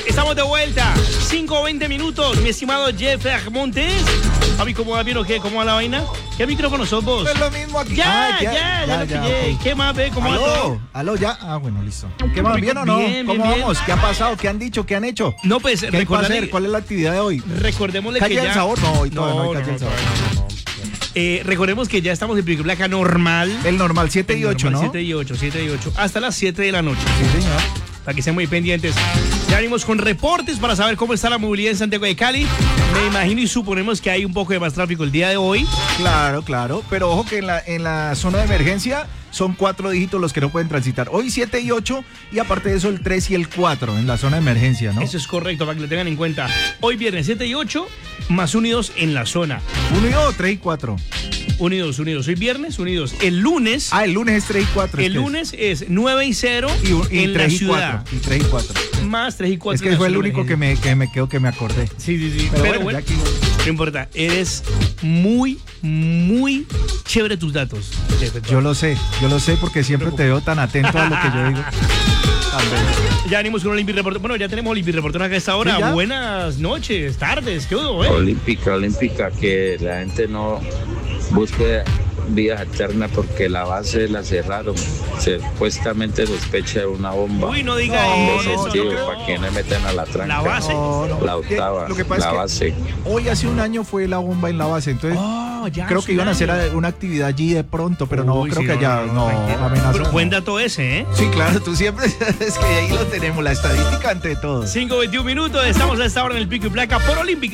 Estamos de vuelta. 5:20 minutos, mi estimado Jeff Montes. Papi, ¿cómo va bien o qué? ¿Cómo va la vaina? ¿Qué micrófono sos vos? Es lo mismo aquí. Ya lo pillé. Okay. ¿Qué más, ve? ¿Cómo va todo? Aló, ya. Bueno, listo. ¿Qué más? ¿Bien o no? Bien, ¿Cómo bien. vamos? ¿Qué ha pasado? ¿Qué han dicho? ¿Qué han hecho? No, pues, ¿Qué hay para hacer? ¿Cuál es la actividad de hoy? Recordémosle que ¿Calle ya... del Sabor? No, hoy todavía no hay Calle del Sabor. Recordemos que ya estamos en pico y placa normal. El normal, 7 y 8, ¿no? 7 y 8, hasta las 7 de la noche. Sí, señor. Para que sean muy pendientes. Ya venimos con reportes para saber cómo está la movilidad en Santiago de Cali. Me imagino y suponemos que hay un poco de más tráfico el día de hoy. Claro. Pero ojo que en la zona de emergencia son 4 dígitos los que no pueden transitar. Hoy 7 y 8 y aparte de eso el 3 y el 4 en la zona de emergencia, ¿no? Eso es correcto, para que lo tengan en cuenta. Hoy viernes 7 y 8, más unidos en la zona. 1 y 2, 3 y 4. Unidos. Hoy viernes, unidos. El lunes... el lunes es 3 y 4. El lunes es 9 y 0 y en 3 la y ciudad. 4. Y 3 y 4. Más 3 y 4. Es que fue el único que me quedó que me acordé. Sí. Pero bueno, no importa. Eres muy chévere tus datos. Yo lo sé porque siempre te veo tan atento a lo que yo digo. Ya venimos con Olympic Reporter. Bueno, ya tenemos Olympic Reporter acá a esta hora. ¿Sí, ya? Buenas noches, tardes, ¿qué hubo, Olímpica, que la gente no busque vías alternas porque la base la cerraron. Supuestamente sospecha de una bomba. Uy, no diga eso. ¿Para que no meten a la tranca? ¿La base? La octava, Lo que pasa la es que base. Hoy hace un año fue la bomba en la base, entonces creo que iban a hacer una actividad allí de pronto, pero creo que allá amenaza. Pero buen dato ese, ¿eh? Sí, claro, tú siempre sabes que ahí lo tenemos, la estadística ante todo. 5:21 minutos, estamos a esta hora en el Pico y Placa por Olímpica.